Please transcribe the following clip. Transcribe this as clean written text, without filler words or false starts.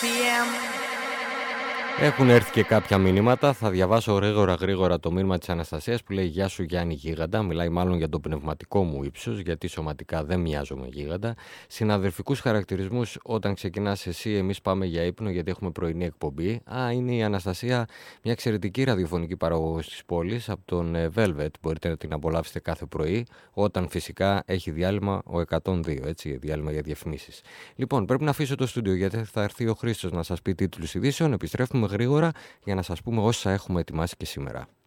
Έχουν έρθει και κάποια μηνύματα. Θα διαβάσω γρήγορα το μήνυμα της Αναστασίας που λέει: Γεια σου Γιάννη Γίγαντα. Μιλάει μάλλον για το πνευματικό μου ύψος, γιατί σωματικά δεν μοιάζω με γίγαντα. Συναδελφικούς χαρακτηρισμούς: όταν ξεκινάς εσύ, εμείς πάμε για ύπνο, γιατί έχουμε πρωινή εκπομπή. Είναι η Αναστασία, μια εξαιρετική ραδιοφωνική παραγωγός της πόλης, από τον Velvet. Μπορείτε να την απολαύσετε κάθε πρωί, όταν φυσικά έχει διάλειμμα ο 102, έτσι, διάλειμμα για διαφημίσεις. Λοιπόν, πρέπει να αφήσω το στούντιο, γιατί θα έρθει ο Χρήστος να σας πει τίτλους ειδήσεων. Επιστρέφουμε γρήγορα για να σας πούμε όσα έχουμε ετοιμάσει και σήμερα.